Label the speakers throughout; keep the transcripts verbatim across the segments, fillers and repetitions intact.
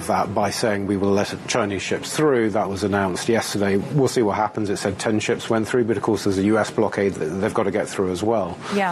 Speaker 1: that by saying we will let Chinese ships through. That was announced yesterday. We'll see what happens. It said ten ships went through, but of course there's a U S blockade that they've got to get through as well.
Speaker 2: Yeah.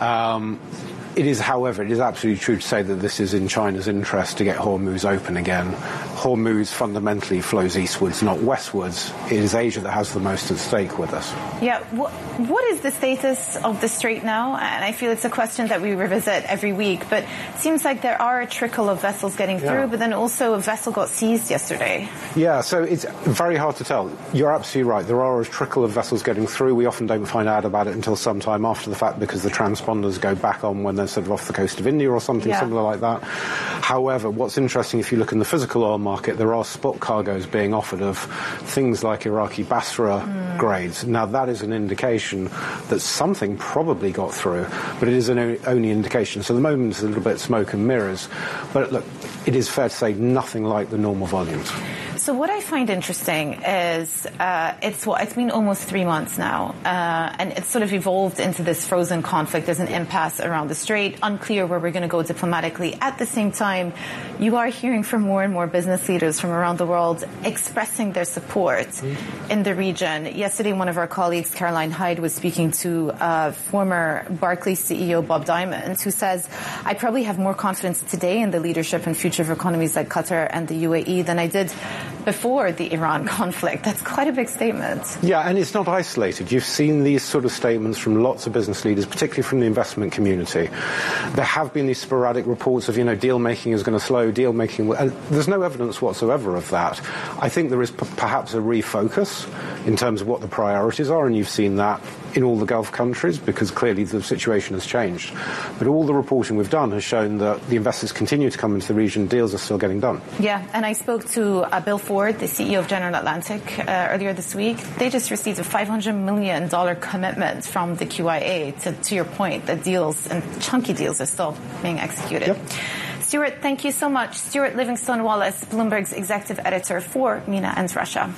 Speaker 1: Um, It is, however, it is absolutely true to say that this is in China's interest to get Hormuz open again. Hormuz fundamentally flows eastwards, not westwards. It is Asia that has the most at stake with us.
Speaker 2: Yeah. What, what is the status of the strait now? And I feel it's a question that we revisit every week, but it seems like there are a trickle of vessels getting through, yeah. But then also a vessel got seized yesterday.
Speaker 1: Yeah, so it's very hard to tell. You're absolutely right. There are a trickle of vessels getting through. We often don't find out about it until some time after the fact because the transponders go back on when they're sort of off the coast of India or something yeah. similar like that. However, what's interesting, if you look in the physical oil market, there are spot cargoes being offered of things like Iraqi Basra mm. grades. Now, that is an indication that something probably got through, but it is an only indication. So at the moment, it's a little bit smoke and mirrors. But look, it is fair to say nothing like the normal volumes.
Speaker 2: So what I find interesting is uh, it's what it's been almost three months now, uh, and it's sort of evolved into this frozen conflict. There's an impasse around the strait, unclear where we're going to go diplomatically. At the same time, you are hearing from more and more business leaders from around the world expressing their support mm-hmm. in the region. Yesterday, one of our colleagues, Caroline Hyde, was speaking to uh, former Barclays C E O Bob Diamond, who says, I probably have more confidence today in the leadership and future of economies like Qatar and the U A E than I did before the Iran conflict. That's quite a big statement.
Speaker 1: Yeah, and it's not isolated. You've seen these sort of statements from lots of business leaders, particularly from the investment community. There have been these sporadic reports of, you know, deal-making is going to slow, deal-making... And there's no evidence whatsoever of that. I think there is p- perhaps a refocus in terms of what the priorities are, and you've seen that in all the Gulf countries because clearly the situation has changed. But all the reporting we've done has shown that the investors continue to come into the region, deals are still getting done.
Speaker 2: Yeah, and I spoke to uh, Bill Ford, the C E O of General Atlantic, uh, earlier this week. They just received a five hundred million dollars commitment from the Q I A to, to your point, that deals and chunky deals are still being executed. Yep. Stuart, thank you so much. Stuart Livingston Wallace, Bloomberg's executive editor for MENA and Russia.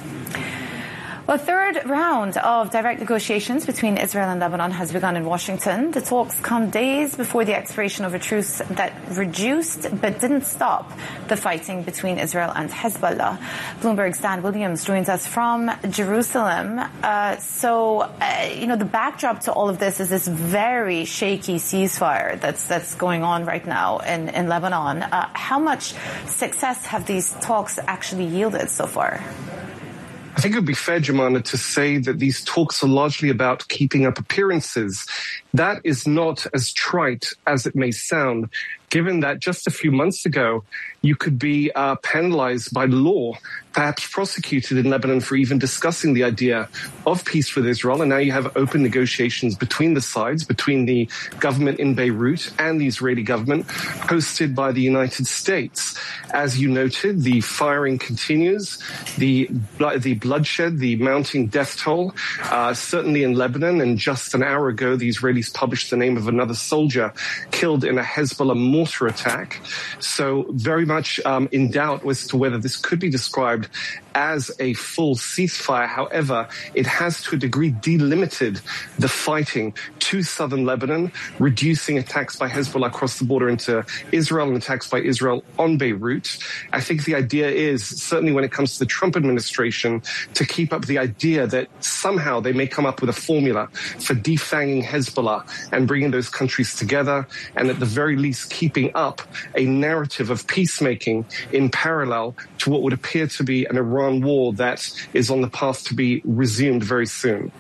Speaker 2: A third round of direct negotiations between Israel and Lebanon has begun in Washington. The talks come days before the expiration of a truce that reduced but didn't stop the fighting between Israel and Hezbollah. Bloomberg's Dan Williams joins us from Jerusalem. Uh, so, uh, you know, the backdrop to all of this is this very shaky ceasefire that's that's going on right now in, in Lebanon. Uh, how much success have these talks actually yielded so far?
Speaker 3: I think it would be fair, Jemana, to say that these talks are largely about keeping up appearances. That is not as trite as it may sound, given that just a few months ago, you could be uh, penalized by law, perhaps prosecuted in Lebanon for even discussing the idea of peace with Israel. And now you have open negotiations between the sides, between the government in Beirut and the Israeli government, hosted by the United States. As you noted, the firing continues, the, the bloodshed, the mounting death toll, uh, certainly in Lebanon. And just an hour ago, the Israelis published the name of another soldier killed in a Hezbollah mortar attack. So very much um, in doubt as to whether this could be described as a full ceasefire. However, it has to a degree delimited the fighting to southern Lebanon, reducing attacks by Hezbollah across the border into Israel and attacks by Israel on Beirut. I think the idea is, certainly when it comes to the Trump administration, to keep up the idea that somehow they may come up with a formula for defanging Hezbollah and bringing those countries together, and at the very least keeping up a narrative of peacemaking in parallel to what would appear to be an Iran war that is on the path to be resumed very soon.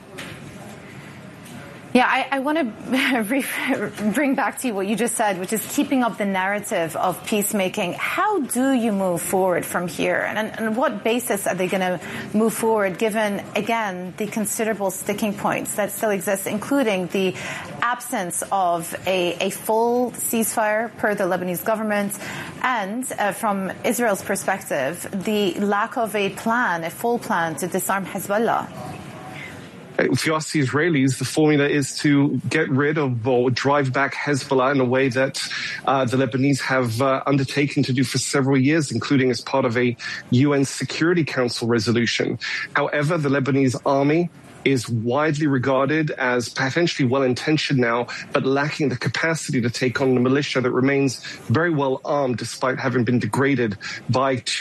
Speaker 2: Yeah, I, I want to bring back to you what you just said, which is keeping up the narrative of peacemaking. How do you move forward from here? And on what basis are they going to move forward, given, again, the considerable sticking points that still exist, including the absence of a, a full ceasefire per the Lebanese government, and uh, from Israel's perspective, the lack of a plan, a full plan to disarm Hezbollah?
Speaker 3: If you ask the Israelis, the formula is to get rid of or drive back Hezbollah in a way that uh, the Lebanese have uh, undertaken to do for several years, including as part of a U N Security Council resolution. However, the Lebanese army is widely regarded as potentially well-intentioned now, but lacking the capacity to take on the militia that remains very well armed despite having been degraded by two